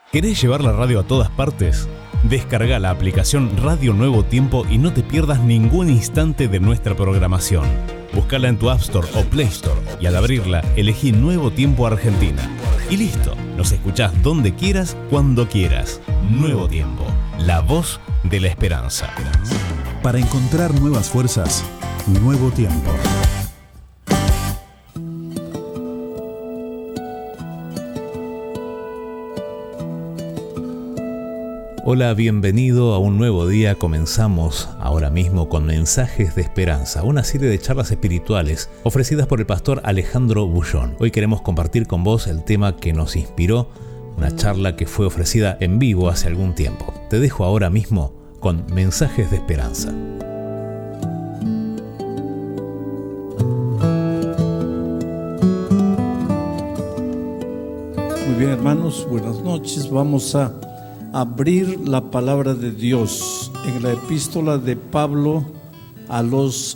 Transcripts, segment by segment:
¿Querés llevar la radio a todas partes? Descarga la aplicación Radio Nuevo Tiempo y no te pierdas ningún instante de nuestra programación. Búscala en tu App Store o Play Store y al abrirla elegí Nuevo Tiempo Argentina. Y listo, nos escuchás donde quieras, cuando quieras. Nuevo Tiempo, la voz de la esperanza. Para encontrar nuevas fuerzas, Nuevo Tiempo. Hola, bienvenido a un nuevo día. Comenzamos ahora mismo con Mensajes de Esperanza, una serie de charlas espirituales ofrecidas por el pastor Alejandro Bullón. Hoy queremos compartir con vos el tema que nos inspiró, una charla que fue ofrecida en vivo hace algún tiempo. Te dejo ahora mismo con Mensajes de Esperanza. Muy bien, hermanos, buenas noches. Vamos a abrir la palabra de Dios en la epístola de Pablo a los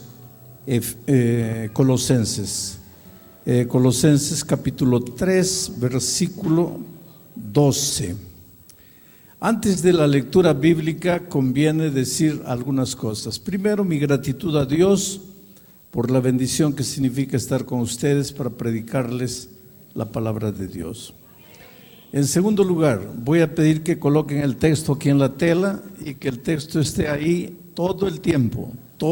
Colosenses. Colosenses capítulo 3, versículo 12. Antes de la lectura bíblica conviene decir algunas cosas. Primero, mi gratitud a Dios por la bendición que significa estar con ustedes para predicarles la palabra de Dios. En segundo lugar, voy a pedir que coloquen el texto aquí en la tela y que el texto esté ahí todo el tiempo,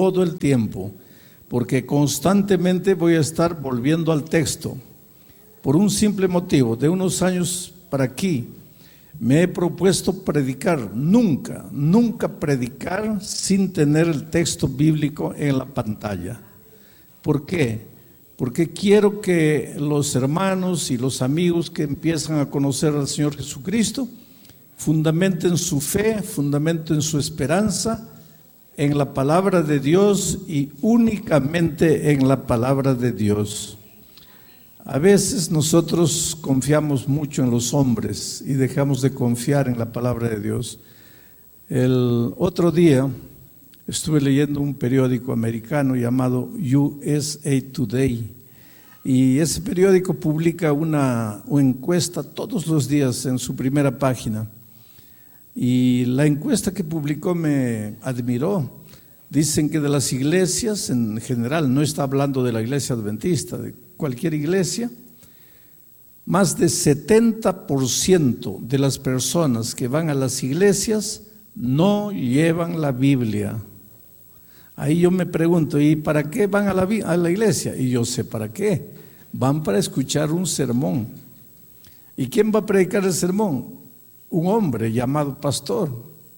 porque constantemente voy a estar volviendo al texto. Por un simple motivo, de unos años para aquí, me he propuesto predicar, nunca predicar sin tener el texto bíblico en la pantalla. ¿Por qué? Porque quiero que los hermanos y los amigos que empiezan a conocer al Señor Jesucristo fundamenten su fe, fundamenten su esperanza en la palabra de Dios y únicamente en la palabra de Dios. A veces nosotros confiamos mucho en los hombres y dejamos de confiar en la palabra de Dios. El otro día estuve leyendo un periódico americano llamado USA Today y ese periódico publica una encuesta todos los días en su primera página y la encuesta que publicó me admiró. Dicen que de las iglesias en general, no está hablando de la iglesia adventista, de cualquier iglesia, más de 70% de las personas que van a las iglesias no llevan la Biblia. Ahí yo me pregunto, ¿y para qué van a la iglesia? Y yo sé para qué. Van para escuchar un sermón. ¿Y quién va a predicar el sermón? Un hombre llamado pastor.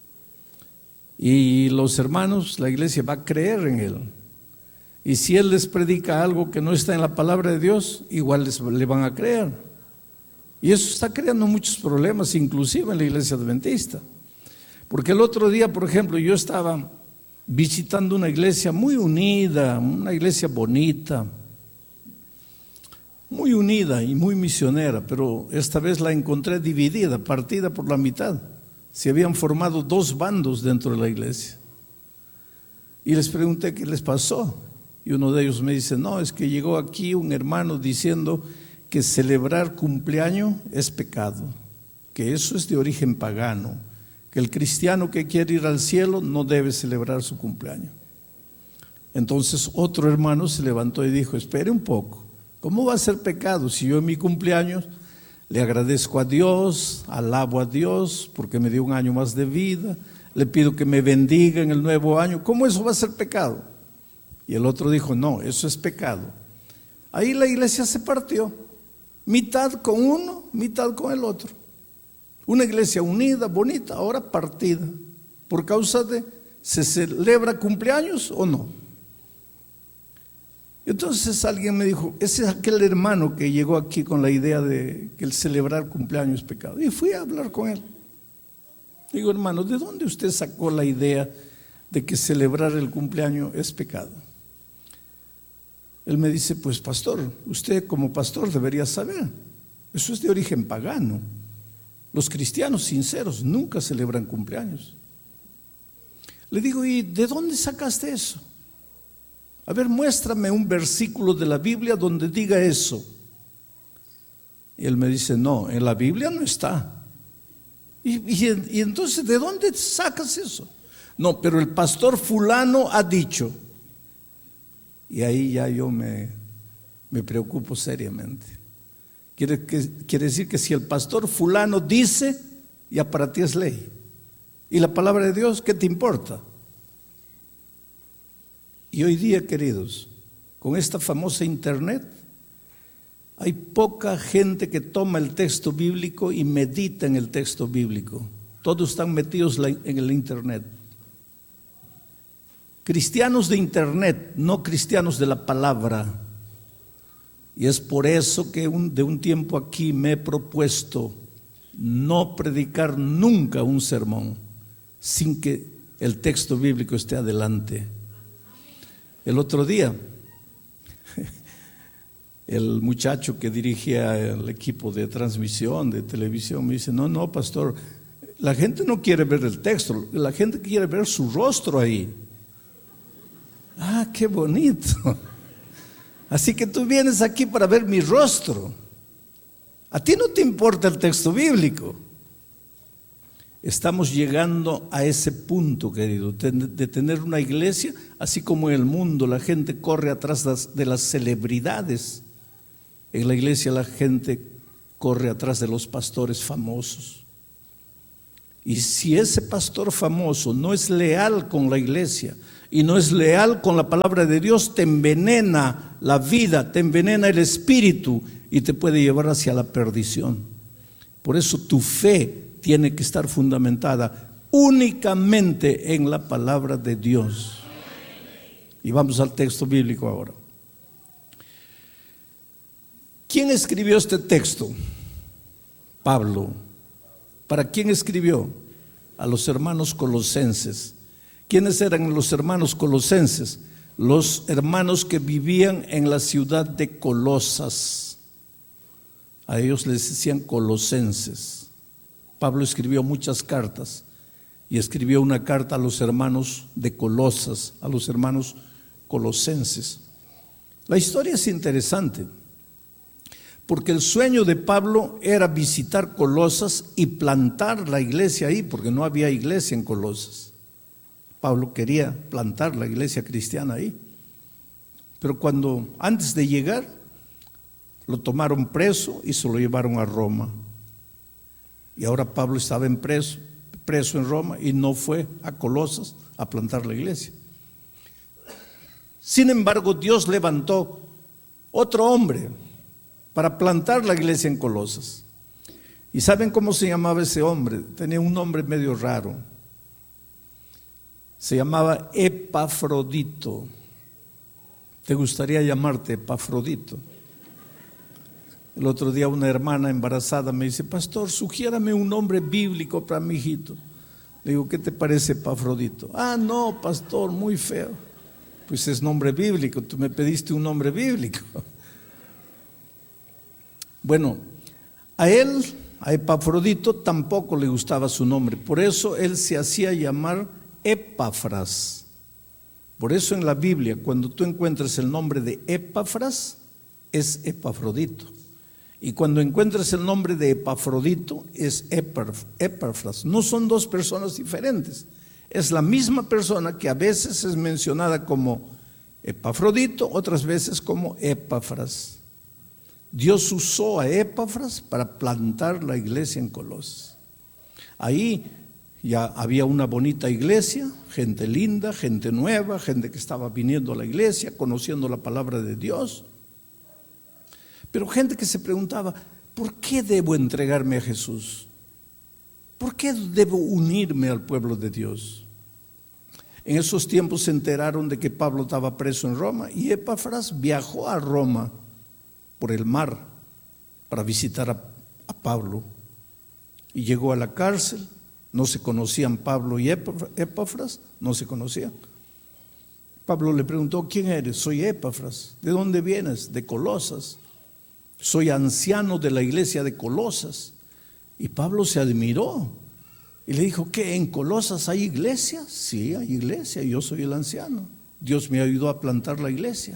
Y los hermanos, la iglesia va a creer en él. Y si él les predica algo que no está en la palabra de Dios, igual le van a creer. Y eso está creando muchos problemas, inclusive en la iglesia adventista. Porque el otro día, por ejemplo, yo estaba visitando una iglesia muy unida, una iglesia bonita, muy unida y muy misionera, pero esta vez la encontré dividida, partida por la mitad. Se habían formado dos bandos dentro de la iglesia. Y les pregunté qué les pasó. Y uno de ellos me dice, no, es que llegó aquí un hermano diciendo que celebrar cumpleaños es pecado, que eso es de origen pagano, que el cristiano que quiere ir al cielo no debe celebrar su cumpleaños. Entonces otro hermano se levantó y dijo, espere un poco, ¿cómo va a ser pecado si yo en mi cumpleaños le agradezco a Dios, alabo a Dios porque me dio un año más de vida, le pido que me bendiga en el nuevo año? ¿Cómo eso va a ser pecado? Y el otro dijo, no, eso es pecado. Ahí la iglesia se partió, mitad con uno, mitad con el otro. Una iglesia unida, bonita, ahora partida, por causa de, ¿se celebra cumpleaños o no? Entonces alguien me dijo, ese es aquel hermano que llegó aquí con la idea de que el celebrar cumpleaños es pecado. Y fui a hablar con él. Digo, hermano, ¿de dónde usted sacó la idea de que celebrar el cumpleaños es pecado? Él me dice, pues pastor, usted como pastor debería saber, eso es de origen pagano. Los cristianos sinceros nunca celebran cumpleaños. Le digo, ¿y de dónde sacaste eso? A ver, muéstrame un versículo de la Biblia donde diga eso. Y él me dice, no, en la Biblia no está. Y entonces, ¿de dónde sacas eso? No, pero el pastor fulano ha dicho. Y ahí ya yo me preocupo seriamente. Quiere decir que si el pastor fulano dice, ya para ti es ley. Y la palabra de Dios, ¿qué te importa? Y hoy día, queridos, con esta famosa internet, hay poca gente que toma el texto bíblico y medita en el texto bíblico. Todos están metidos en el internet. Cristianos de internet, no cristianos de la palabra. Y es por eso que de un tiempo aquí me he propuesto no predicar nunca un sermón sin que el texto bíblico esté adelante. El otro día, el muchacho que dirigía el equipo de transmisión de televisión me dice, no, pastor, la gente no quiere ver el texto, la gente quiere ver su rostro ahí. Ah, qué bonito. Así que tú vienes aquí para ver mi rostro. A ti no te importa el texto bíblico. Estamos llegando a ese punto, querido, de tener una iglesia, así como en el mundo la gente corre atrás de las celebridades. En la iglesia la gente corre atrás de los pastores famosos. Y si ese pastor famoso no es leal con la iglesia y no es leal con la palabra de Dios, te envenena la vida, te envenena el espíritu y te puede llevar hacia la perdición. Por eso tu fe tiene que estar fundamentada únicamente en la palabra de Dios. Y vamos al texto bíblico ahora. ¿Quién escribió este texto? Pablo. ¿Para quién escribió? A los hermanos colosenses. ¿Quiénes eran los hermanos colosenses? Los hermanos que vivían en la ciudad de Colosas. A ellos les decían colosenses. Pablo escribió muchas cartas y escribió una carta a los hermanos de Colosas, a los hermanos colosenses. La historia es interesante porque el sueño de Pablo era visitar Colosas y plantar la iglesia ahí, porque no había iglesia en Colosas. Pablo quería plantar la iglesia cristiana ahí. Pero antes de llegar, lo tomaron preso y se lo llevaron a Roma. Y ahora Pablo estaba preso en Roma y no fue a Colosas a plantar la iglesia. Sin embargo, Dios levantó otro hombre para plantar la iglesia en Colosas. ¿Y saben cómo se llamaba ese hombre? Tenía un nombre medio raro. Se llamaba Epafrodito. ¿Te gustaría llamarte Epafrodito? El otro día una hermana embarazada me dice, pastor, sugiérame un nombre bíblico para mi hijito. Le digo, ¿qué te parece Epafrodito? Ah, no, pastor, muy feo. Pues es nombre bíblico, tú me pediste un nombre bíblico. Bueno, a Epafrodito tampoco le gustaba su nombre, por eso él se hacía llamar Epafras. Por eso en la Biblia, cuando tú encuentras el nombre de Epafras, es Epafrodito. Y cuando encuentras el nombre de Epafrodito, es Epafras. No son dos personas diferentes. Es la misma persona que a veces es mencionada como Epafrodito, otras veces como Epafras. Dios usó a Epafras para plantar la iglesia en Colosas. Ahí ya había una bonita iglesia, gente linda, gente nueva, gente que estaba viniendo a la iglesia, conociendo la palabra de Dios. Pero gente que se preguntaba, ¿por qué debo entregarme a Jesús? ¿Por qué debo unirme al pueblo de Dios? En esos tiempos se enteraron de que Pablo estaba preso en Roma y Epafras viajó a Roma por el mar para visitar a Pablo. Y llegó a la cárcel, no se conocían Pablo y Epafras, no se conocían. Pablo le preguntó, ¿quién eres? Soy Epafras. ¿De dónde vienes? De Colosas. Soy anciano de la iglesia de Colosas. Y Pablo se admiró y le dijo, ¿qué? ¿En Colosas hay iglesia? Sí, hay iglesia, yo soy el anciano. Dios me ayudó a plantar la iglesia.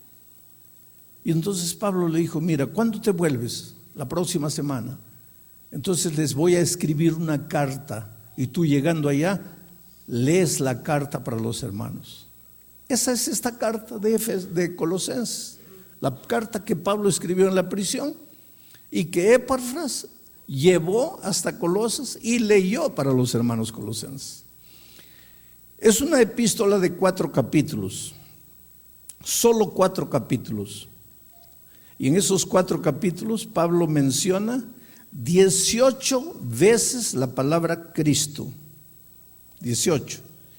Y entonces Pablo le dijo, mira, ¿cuándo te vuelves? La próxima semana. Entonces les voy a escribir una carta y tú llegando allá, lees la carta para los hermanos. Esa es esta carta de Colosenses, la carta que Pablo escribió en la prisión y que Epafras llevó hasta Colosas y leyó para los hermanos colosenses. Es una epístola de 4 capítulos, solo 4 capítulos. Y en esos 4 capítulos Pablo menciona 18 veces la palabra Cristo. 18.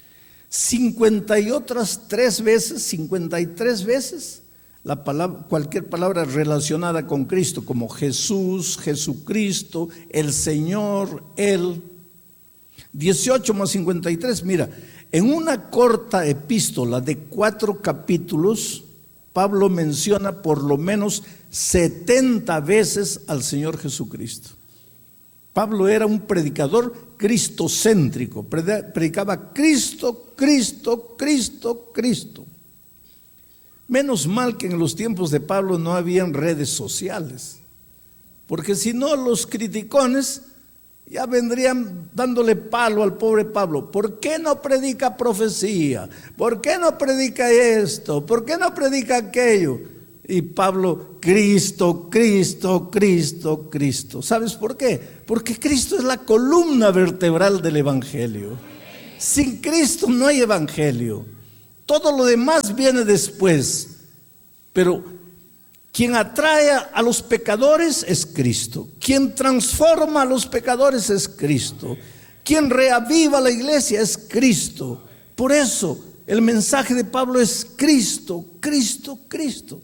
53 veces la palabra, cualquier palabra relacionada con Cristo, como Jesús, Jesucristo, el Señor, Él. 18 más 53, mira, en una corta epístola de 4 capítulos, Pablo menciona por lo menos 70 veces al Señor Jesucristo. Pablo era un predicador cristocéntrico, predicaba Cristo, Cristo, Cristo, Cristo. Menos mal que en los tiempos de Pablo no habían redes sociales, porque si no los criticones ya vendrían dándole palo al pobre Pablo. ¿Por qué no predica profecía? ¿Por qué no predica esto? ¿Por qué no predica aquello? Y Pablo, Cristo, Cristo, Cristo, Cristo. ¿Sabes por qué? Porque Cristo es la columna vertebral del evangelio. Sin Cristo no hay evangelio. Todo lo demás viene después. Pero quien atrae a los pecadores es Cristo. Quien transforma a los pecadores es Cristo. Quien reaviva la iglesia es Cristo. Por eso el mensaje de Pablo es Cristo, Cristo, Cristo.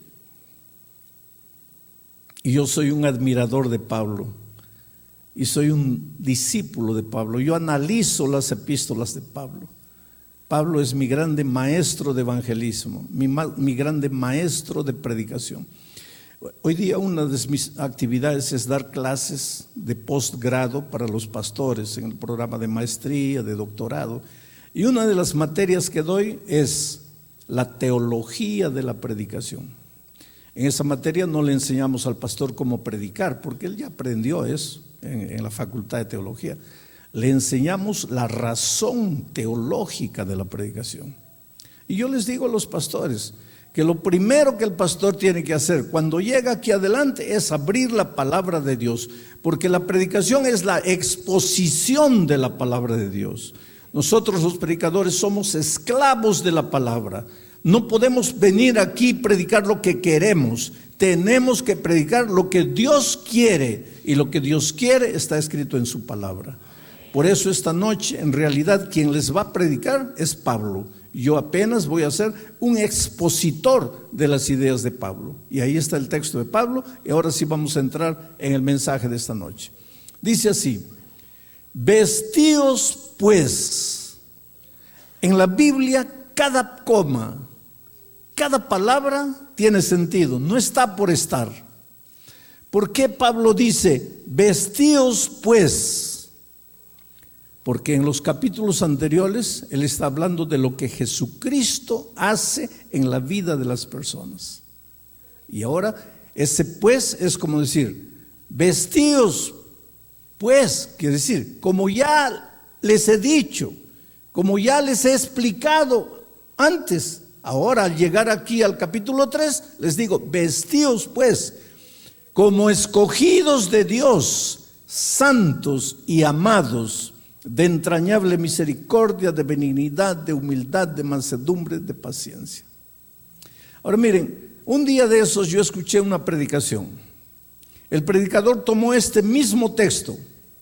Y yo soy un admirador de Pablo y soy un discípulo de Pablo. Yo analizo las epístolas de Pablo. Pablo es mi grande maestro de evangelismo, mi grande maestro de predicación. Hoy día una de mis actividades es dar clases de postgrado para los pastores en el programa de maestría, de doctorado. Y una de las materias que doy es la teología de la predicación. En esa materia no le enseñamos al pastor cómo predicar, porque él ya aprendió eso en la facultad de teología. Le enseñamos la razón teológica de la predicación. Y yo les digo a los pastores que lo primero que el pastor tiene que hacer cuando llega aquí adelante es abrir la palabra de Dios, porque la predicación es la exposición de la palabra de Dios. Nosotros los predicadores somos esclavos de la palabra. No podemos venir aquí y predicar lo que queremos. Tenemos que predicar lo que Dios quiere, y lo que Dios quiere está escrito en su palabra. Por eso esta noche en realidad quien les va a predicar es Pablo. Yo apenas voy a ser un expositor de las ideas de Pablo. Y ahí está el texto de Pablo, y ahora sí vamos a entrar en el mensaje de esta noche. Dice así: vestíos pues. En la Biblia cada coma, cada palabra tiene sentido, no está por estar. ¿Por qué Pablo dice vestíos pues? Porque en los capítulos anteriores él está hablando de lo que Jesucristo hace en la vida de las personas. Y ahora ese pues es como decir, vestíos pues, quiere decir, como ya les he dicho, como ya les he explicado antes, ahora al llegar aquí al capítulo 3, les digo, vestíos pues, como escogidos de Dios, santos y amados, de entrañable misericordia, de benignidad, de humildad, de mansedumbre, de paciencia. Ahora miren, un día de esos yo escuché una predicación. El predicador tomó este mismo texto.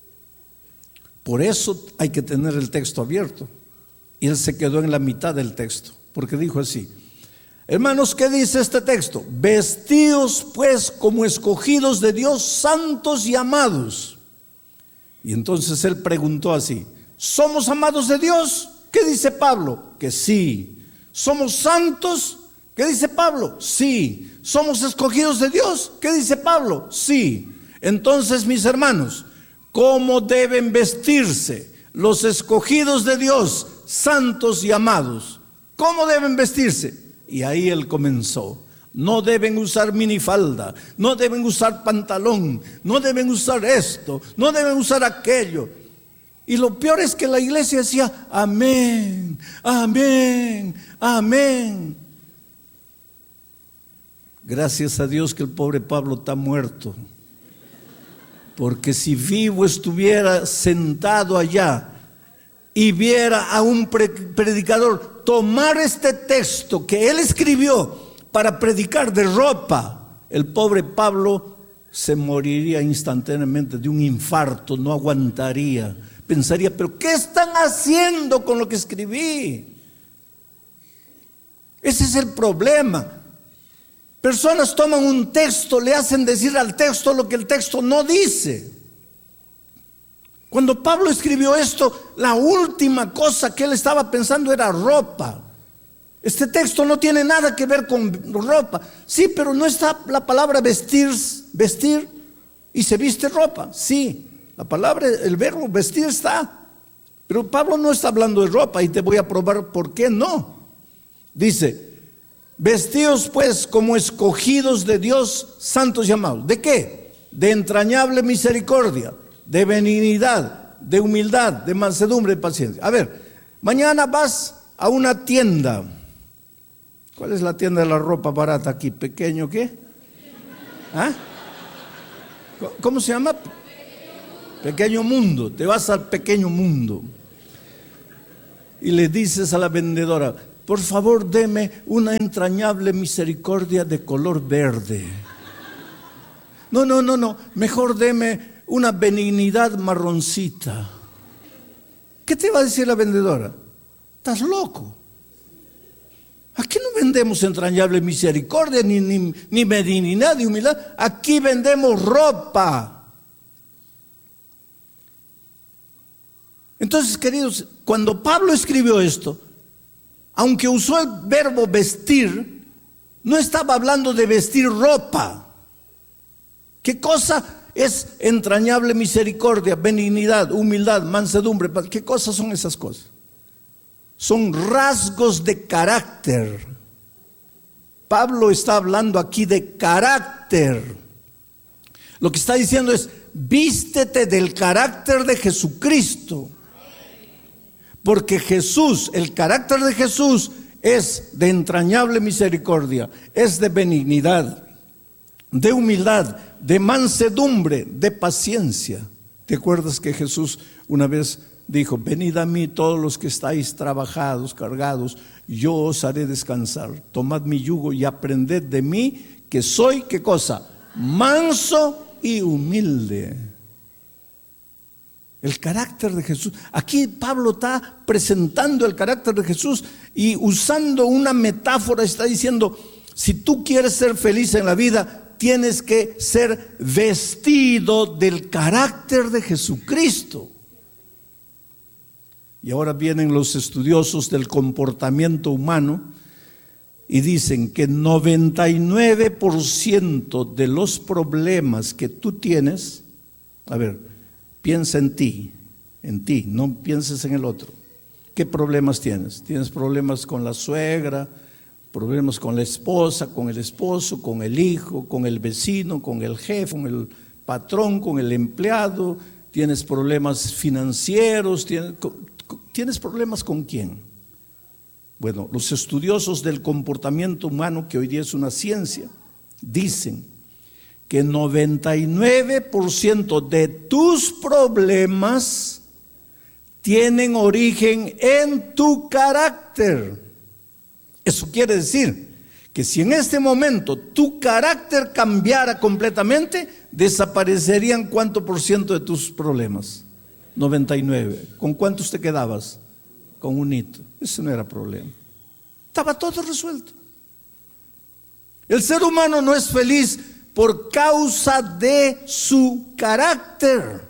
Por eso hay que tener el texto abierto. Y él se quedó en la mitad del texto, porque dijo así: hermanos, ¿qué dice este texto? Vestíos pues como escogidos de Dios, santos y amados. Y entonces él preguntó así: ¿somos amados de Dios? ¿Qué dice Pablo? Que sí. ¿Somos santos? ¿Qué dice Pablo? Sí. ¿Somos escogidos de Dios? ¿Qué dice Pablo? Sí. Entonces, mis hermanos, ¿cómo deben vestirse los escogidos de Dios, santos y amados? ¿Cómo deben vestirse? Y ahí él comenzó: No deben usar minifalda, no deben usar pantalón, no deben usar esto, no deben usar aquello. Y lo peor es que la iglesia decía, amén, amén, amén. Gracias a Dios que el pobre Pablo está muerto. Porque si vivo estuviera sentado allá y viera a un predicador tomar este texto que él escribió para predicar de ropa, el pobre Pablo se moriría instantáneamente de un infarto, no aguantaría. Pensaría, pero ¿qué están haciendo con lo que escribí? Ese es el problema. Personas toman un texto, le hacen decir al texto lo que el texto no dice. Cuando Pablo escribió esto, la última cosa que él estaba pensando era ropa. Este texto no tiene nada que ver con ropa. Sí, pero no está la palabra vestir y se viste ropa. Sí, la palabra, el verbo vestir está. Pero Pablo no está hablando de ropa y te voy a probar por qué no. Dice, vestidos pues como escogidos de Dios, santos llamados. ¿De qué? De entrañable misericordia, de benignidad, de humildad, de mansedumbre, de paciencia. A ver, mañana vas a una tienda. ¿Cuál es la tienda de la ropa barata aquí? ¿Pequeño qué? ¿Ah? ¿Cómo se llama? Pequeño Mundo. Te vas al Pequeño Mundo y le dices a la vendedora, por favor deme una entrañable misericordia de color verde. No, mejor deme una benignidad marroncita. ¿Qué te va a decir la vendedora? ¿Estás loco? Aquí no vendemos entrañable misericordia, ni benignidad, ni humildad. Aquí vendemos ropa. Entonces, queridos, cuando Pablo escribió esto, aunque usó el verbo vestir, no estaba hablando de vestir ropa. ¿Qué cosa es entrañable misericordia, benignidad, humildad, mansedumbre? ¿Qué cosas son esas cosas? Son rasgos de carácter. Pablo está hablando aquí de carácter. Lo que está diciendo es, vístete del carácter de Jesucristo. Porque Jesús, el carácter de Jesús es de entrañable misericordia, es de benignidad, de humildad, de mansedumbre, de paciencia. ¿Te acuerdas que Jesús una vez dijo, venid a mí todos los que estáis trabajados, cargados, yo os haré descansar? Tomad mi yugo y aprended de mí, que soy, ¿qué cosa? Manso y humilde. El carácter de Jesús. Aquí Pablo está presentando el carácter de Jesús y usando una metáfora está diciendo, si tú quieres ser feliz en la vida, tienes que ser vestido del carácter de Jesucristo. Y ahora vienen los estudiosos del comportamiento humano y dicen que 99% de los problemas que tú tienes, a ver, piensa en ti, no pienses en el otro. ¿Qué problemas tienes? ¿Tienes problemas con la suegra, problemas con la esposa, con el esposo, con el hijo, con el vecino, con el jefe, con el patrón, con el empleado? ¿Tienes problemas financieros? ¿Tienes problemas con quién? Bueno, los estudiosos del comportamiento humano, que hoy día es una ciencia, dicen que 99% de tus problemas tienen origen en tu carácter. Eso quiere decir que si en este momento tu carácter cambiara completamente, desaparecerían ¿cuánto por ciento de tus problemas? 99. ¿Con cuántos te quedabas? Con un hito. Ese no era problema. Estaba todo resuelto. El ser humano no es feliz por causa de su carácter.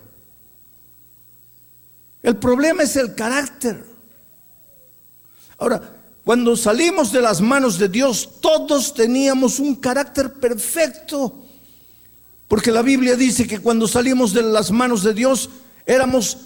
El problema es el carácter. Ahora, cuando salimos de las manos de Dios, todos teníamos un carácter perfecto. Porque la Biblia dice que cuando salimos de las manos de Dios, éramos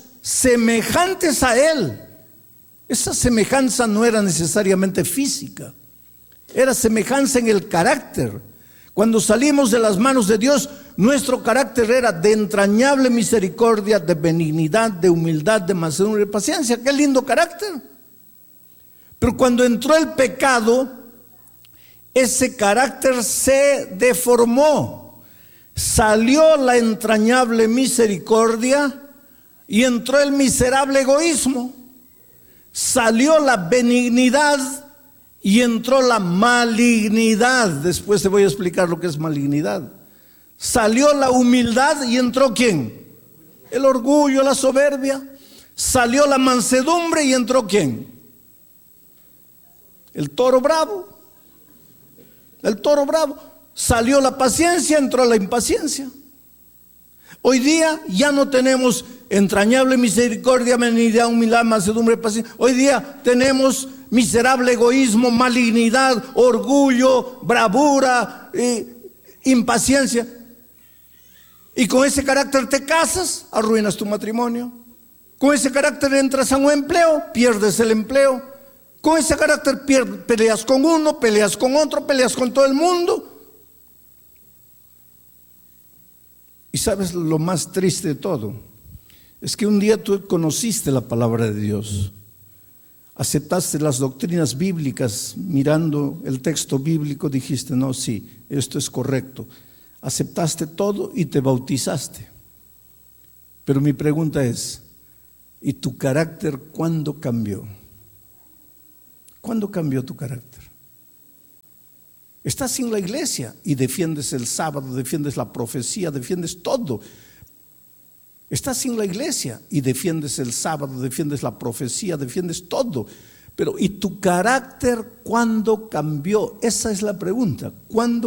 semejantes a Él. Esa semejanza no era necesariamente física. era semejanza en el carácter. Cuando salimos de las manos de Dios, nuestro carácter era de entrañable misericordia, de benignidad, de humildad, de mansedumbre y de paciencia. ¡Qué lindo carácter! Pero cuando entró el pecado, ese carácter se deformó. Salió la entrañable misericordia y entró el miserable egoísmo. Salió la benignidad y entró la malignidad. Después te voy a explicar lo que es malignidad. Salió la humildad y entró ¿quién? El orgullo, la soberbia. Salió la mansedumbre y entró ¿quién? El toro bravo. El toro bravo. Salió la paciencia, entró la impaciencia. Hoy día ya no tenemos entrañable misericordia, benignidad, humildad, mansedumbre, paciencia. Hoy día tenemos miserable egoísmo, malignidad, orgullo, bravura, impaciencia. Y con ese carácter te casas, arruinas tu matrimonio. Con ese carácter entras a un empleo, pierdes el empleo. Con ese carácter peleas con uno, peleas con otro, peleas con todo el mundo. Y sabes lo más triste de todo, es que un día tú conociste la palabra de Dios, aceptaste las doctrinas bíblicas, mirando el texto bíblico, dijiste, no, sí, esto es correcto. Aceptaste todo y te bautizaste. Pero mi pregunta es, ¿y tu carácter cuándo cambió? ¿Cuándo cambió tu carácter? Estás en la iglesia y defiendes el sábado, defiendes la profecía, defiendes todo. Estás en la iglesia y defiendes el sábado, defiendes la profecía, defiendes todo. Pero ¿y tu carácter cuándo cambió? Esa es la pregunta. ¿Cuándo